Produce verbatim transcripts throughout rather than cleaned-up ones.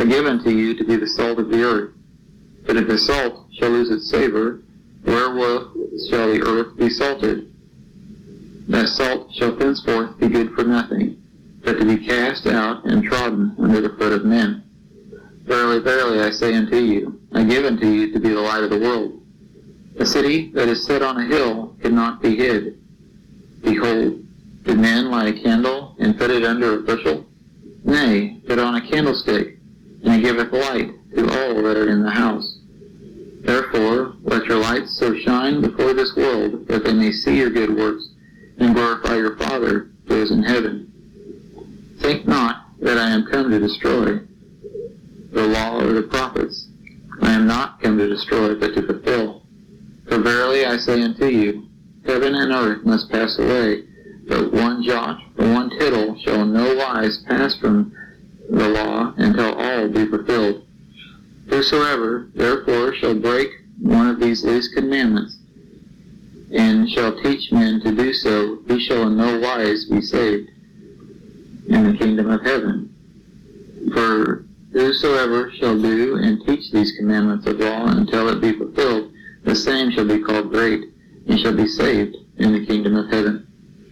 I give unto you to be the salt of the earth. But if the salt shall lose its savor, wherewith shall the earth be salted? That salt shall thenceforth be good for nothing, but to be cast out and trodden under the foot of men. Verily, verily, I say unto you, I give unto you to be the light of the world. A city that is set on a hill cannot be hid. Behold, did men light a candle and put it under a bushel? Nay, but on a candlestick, and it giveth light to all that are in the house. Therefore, let your lights so shine before this world, that they may see your good works, and glorify your Father who is in heaven. Think not that I am come to destroy the law or the prophets. I am not come to destroy, but to fulfill. For verily I say unto you, heaven and earth must pass away, but one jot or one tittle shall in no wise pass from the law until all be fulfilled. Whosoever therefore shall break one of these least commandments, and shall teach men to do so, he shall in no wise be saved in the kingdom of heaven. For whosoever shall do and teach these commandments of law until it be fulfilled, the same shall be called great, and shall be saved in the kingdom of heaven.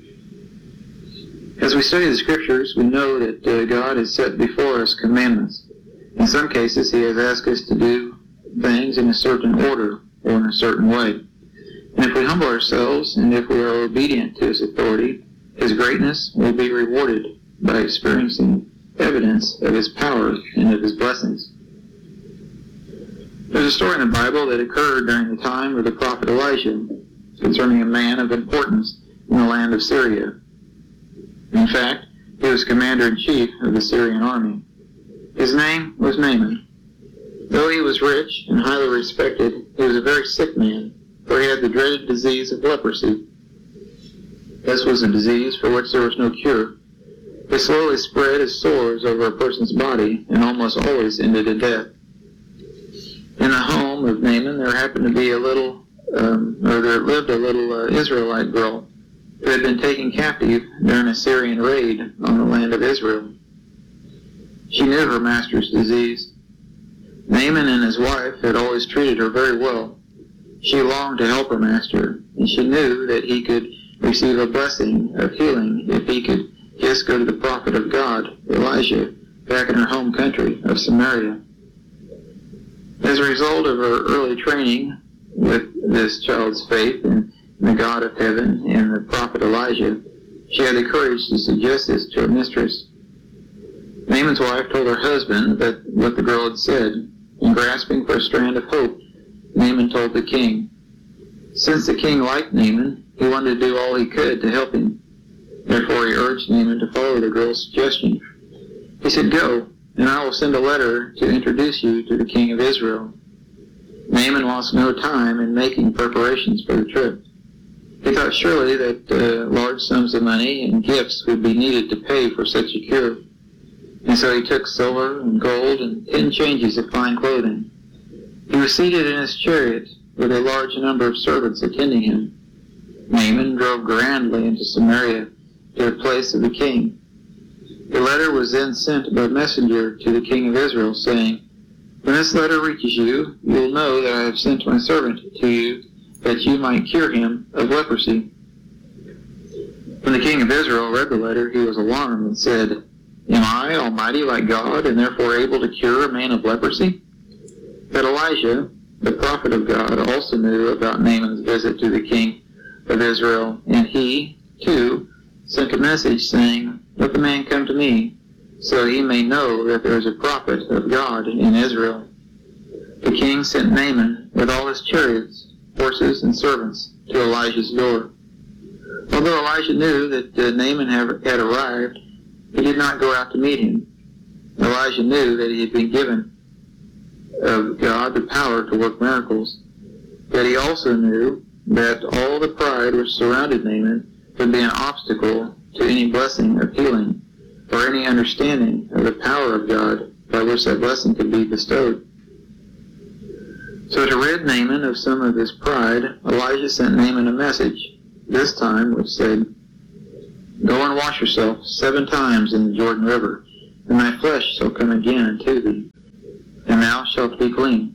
As we study the Scriptures, we know that uh, God has set before us commandments. In some cases, He has asked us to do things in a certain order or in a certain way. And if we humble ourselves and if we are obedient to His authority, His greatness will be rewarded by experiencing evidence of His power and of His blessings. There's a story in the Bible that occurred during the time of the prophet Elijah concerning a man of importance in the land of Syria. In fact, he was commander-in-chief of the Syrian army. His name was Naaman. Though he was rich and highly respected, he was a very sick man, for he had the dreaded disease of leprosy. This was a disease for which there was no cure. It slowly spread as sores over a person's body and almost always ended in death. In the home of Naaman, there happened to be a little, um, or there lived a little uh, Israelite girl who had been taken captive during a Syrian raid on the land of Israel. She knew her master's disease. Naaman and his wife had always treated her very well. She longed to help her master, and she knew that he could receive a blessing of healing if he could just go to the prophet of God, Elijah, back in her home country of Samaria. As a result of her early training with this child's faith in the God of heaven and the prophet Elijah, she had the courage to suggest this to her mistress. Naaman's wife told her husband that what the girl had said, and grasping for a strand of hope, Naaman told the king. Since the king liked Naaman, he wanted to do all he could to help him. Therefore he urged Naaman to follow the girl's suggestion. He said, "Go, and I will send a letter to introduce you to the king of Israel." Naaman lost no time in making preparations for the trip. He thought surely that uh, large sums of money and gifts would be needed to pay for such a cure. And so he took silver and gold and ten changes of fine clothing. He was seated in his chariot with a large number of servants attending him. Naaman drove grandly into Samaria to the place of the king. The letter was then sent by messenger to the king of Israel, saying, "When this letter reaches you, you will know that I have sent my servant to you, that you might cure him of leprosy." When the king of Israel read the letter, he was alarmed and said, "Am I almighty like God, and therefore able to cure a man of leprosy?" But Elijah, the prophet of God, also knew about Naaman's visit to the king of Israel, and he, too, sent a message saying, "Let the man come to me, so he may know that there is a prophet of God in Israel." The king sent Naaman with all his chariots, horses, and servants to Elijah's door. Although Elijah knew that uh, Naaman had arrived, he did not go out to meet him. Elijah knew that he had been given of God the power to work miracles, but he also knew that all the pride which surrounded Naaman would be an obstacle to any blessing of healing or any understanding of the power of God by which that blessing could be bestowed. So to rid Naaman of some of his pride, Elijah sent Naaman a message, this time which said, "Go and wash yourself seven times in the Jordan River, and thy flesh shall come again unto thee, thou shalt be clean.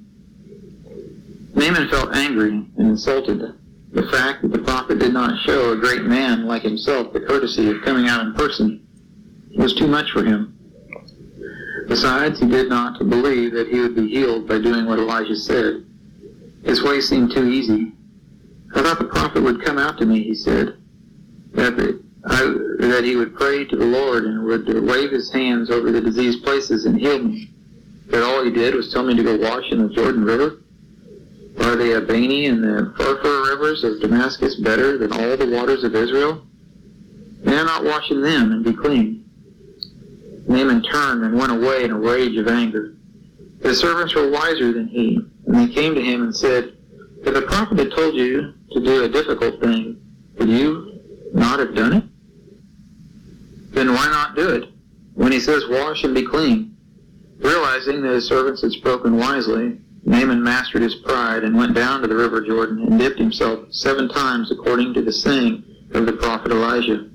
Naaman felt angry and insulted. The fact that the prophet did not show a great man like himself the courtesy of coming out in person was too much for him. Besides, he did not believe that he would be healed by doing what Elijah said. His way seemed too easy. I thought the prophet would come out to me, he said, that, the, I, that he would pray to the Lord and would wave his hands over the diseased places and heal me. But all he did was tell me to go wash in the Jordan River? Are the Abani and the Pharpar rivers of Damascus better than all the waters of Israel? May I not wash in them and be clean? Naaman turned and went away in a rage of anger. His servants were wiser than he, and they came to him and said, if the prophet had told you to do a difficult thing, would you not have done it? Then why not do it? When he says wash and be clean. Realizing that his servants had spoken wisely, Naaman mastered his pride and went down to the river Jordan and dipped himself seven times according to the saying of the prophet Elijah.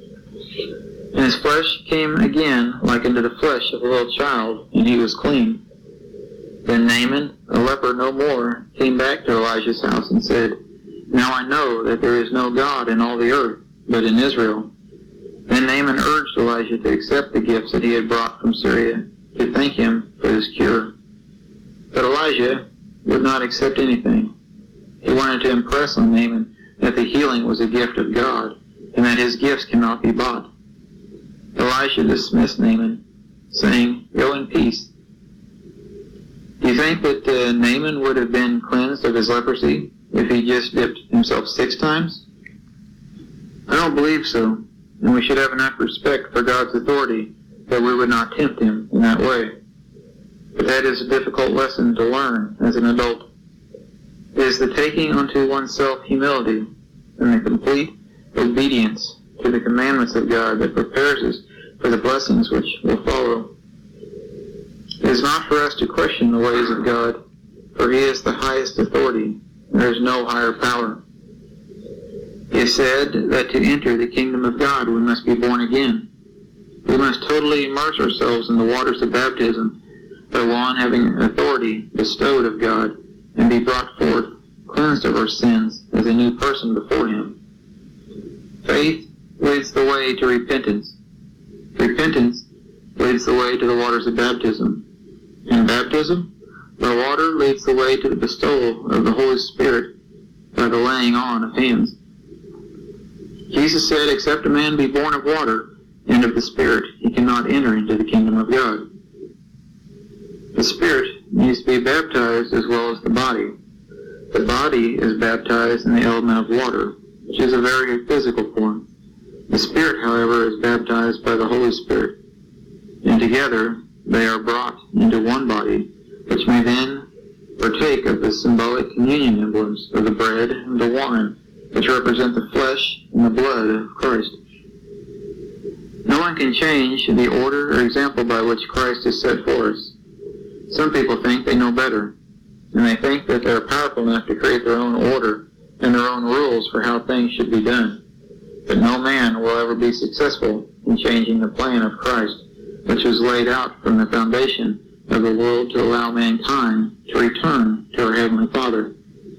And his flesh came again like unto the flesh of a little child, and he was clean. Then Naaman, a leper no more, came back to Elijah's house and said, now I know that there is no God in all the earth, but in Israel. Then Naaman urged Elijah to accept the gifts that he had brought from Syria, to thank him for his cure. But Elijah would not accept anything. He wanted to impress on Naaman that the healing was a gift of God, and that his gifts cannot be bought. Elisha dismissed Naaman, saying, go in peace. Do you think that uh, Naaman would have been cleansed of his leprosy if he just dipped himself six times? I don't believe so, and we should have enough respect for God's authority that we would not tempt him in that way. But that is a difficult lesson to learn as an adult. It is the taking unto oneself humility and the complete obedience to the commandments of God that prepares us for the blessings which will follow. It is not for us to question the ways of God, for he is the highest authority, and there is no higher power. He has said that to enter the kingdom of God we must be born again. We must totally immerse ourselves in the waters of baptism by one having authority bestowed of God, and be brought forth, cleansed of our sins, as a new person before him. Faith leads the way to repentance. Repentance leads the way to the waters of baptism. And baptism, the water, leads the way to the bestowal of the Holy Spirit by the laying on of hands. Jesus said, except a man be born of water and of the Spirit, he cannot enter into the kingdom of God. The Spirit needs to be baptized as well as the body. The body is baptized in the element of water, which is a very physical form. The Spirit, however, is baptized by the Holy Spirit, and together they are brought into one body, which may then partake of the symbolic communion emblems of the bread and the wine, which represent the flesh and the blood of Christ. No one can change the order or example by which Christ is set for us. Some people think they know better, and they think that they are powerful enough to create their own order and their own rules for how things should be done. But no man will ever be successful in changing the plan of Christ, which was laid out from the foundation of the world to allow mankind to return to our Heavenly Father.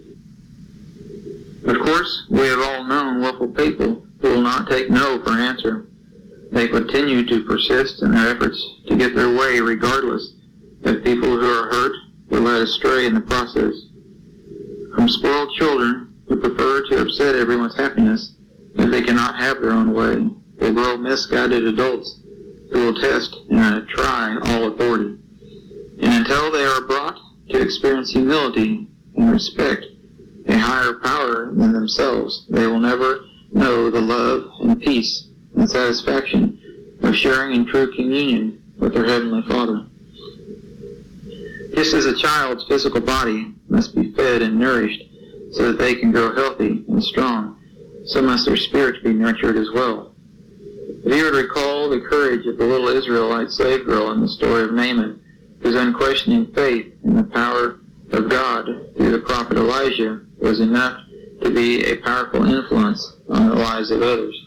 Of course, we have all known willful people who will not take no for an answer. They continue to persist in their efforts to get their way regardless of people who are hurt or led astray in the process. From spoiled children who prefer to upset everyone's happiness if they cannot have their own way, they grow misguided adults who will test and try all authority. And until they are brought to experience humility and respect a higher power than themselves, they will never know the love and peace and satisfaction of sharing in true communion with their Heavenly Father. Just as a child's physical body must be fed and nourished so that they can grow healthy and strong, so must their spirit be nurtured as well. If you would recall the courage of the little Israelite slave girl in the story of Naaman, whose unquestioning faith in the power of God through the prophet Elijah was enough to be a powerful influence on the lives of others.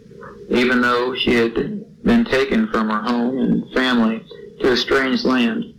Even though she had been taken from her home and family to a strange land,